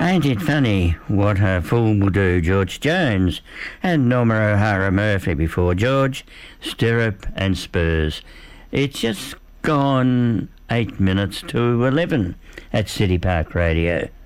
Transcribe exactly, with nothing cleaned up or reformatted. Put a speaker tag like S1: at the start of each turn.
S1: Ain't it funny what a fool will do? George Jones and Norma O'Hara Murphy before George, Stirrup and Spurs. It's just gone eight minutes to eleven at City Park Radio.